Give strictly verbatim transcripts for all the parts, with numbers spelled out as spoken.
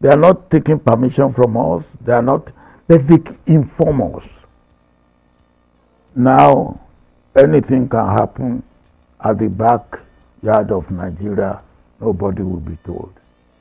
They are not taking permission from us. They are not, but they inform us. Now, anything can happen at the backyard of Nigeria. Nobody will be told.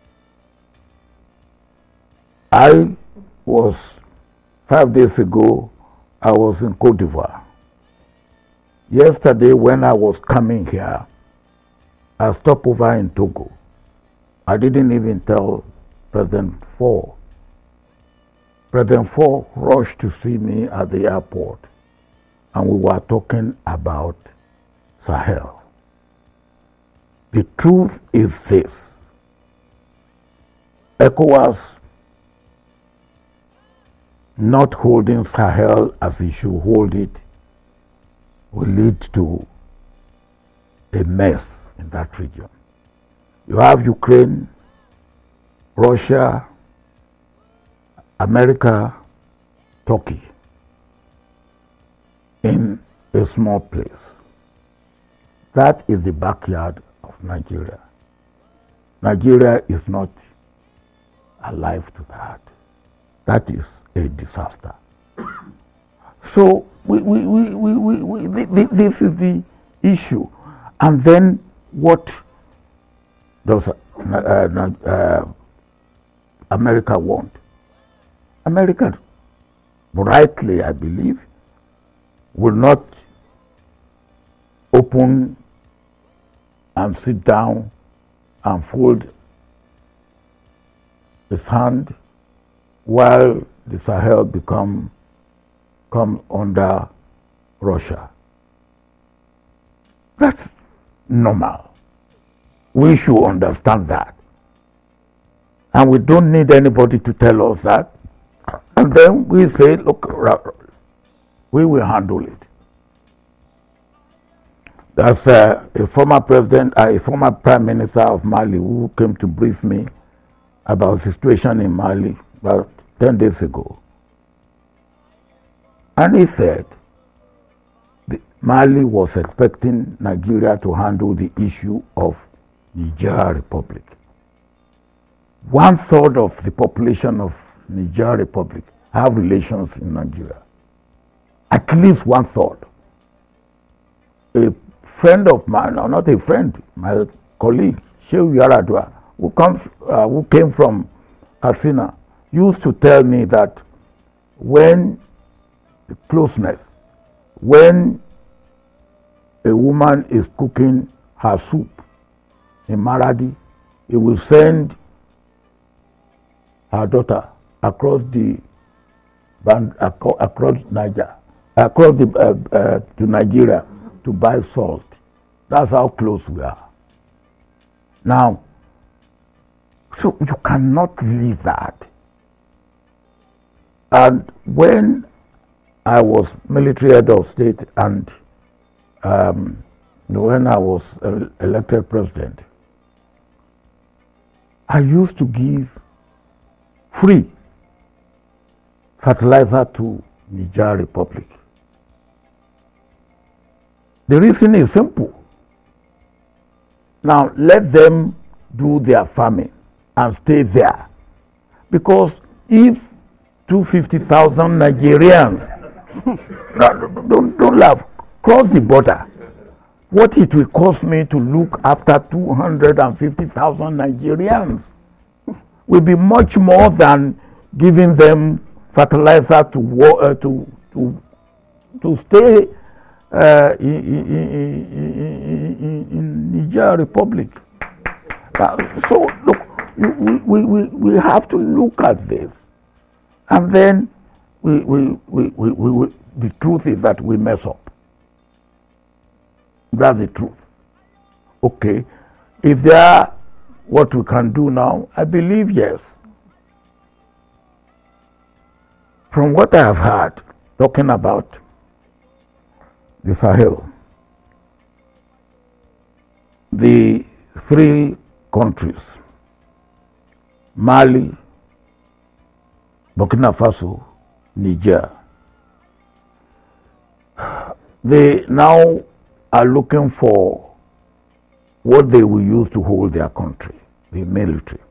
I was, five days ago, I was in Cote d'Ivoire. Yesterday, when I was coming here, I stopped over in Togo. I didn't even tell President Faure. President Faure rushed to see me at the airport, and we were talking about Sahel. The truth is this: ECOWAS not holding Sahel as it should hold it will lead to a mess in that region. You have Ukraine, Russia, America, Turkey in a small place. That is the backyard of Nigeria. Nigeria is not alive to that. That is a disaster. So we, we, we, we, we, we, this is the issue. And then what does uh, uh, America want? America, rightly I believe, will not open and sit down and fold its hand while the Sahel become come under Russia. That's normal. We should understand that. And we don't need anybody to tell us that. And then we say, look, we will handle it. That's uh, a former president, uh, a former prime minister of Mali who came to brief me about the situation in Mali about ten days ago. And he said Mali was expecting Nigeria to handle the issue of Niger Republic. One third of the population of Niger Republic have relations in Nigeria. At least one third. A friend of mine, or not a friend, my colleague, Shehu Yaradua, who comes, uh, who came from Katsina, used to tell me that when the closeness, when a woman is cooking her soup in Maradi, he will send her daughter across the band, across Niger, across the, uh, uh, to Nigeria to buy salt. That's how close we are. Now, so you cannot leave that. And when I was military head of state and um, when I was elected president, I used to give free fertilizer to Niger Republic. The reason is simple. Now let them do their farming and stay there. Because if two hundred fifty thousand Nigerians, don't, don't, don't laugh, cross the border, what it will cost me to look after two hundred fifty thousand Nigerians will be much more than giving them fertilizer to uh, to to to stay uh, in, in, in, in Niger Republic. Uh, so look, we, we, we, we have to look at this, and then we, we, we, we, we, we, the truth is that we mess up. That's the truth. Okay, is there what we can do now? I believe yes. From what I have heard, talking about the Sahel, the three countries, Mali, Burkina Faso, Niger, they now are looking for what they will use to hold their country, the military.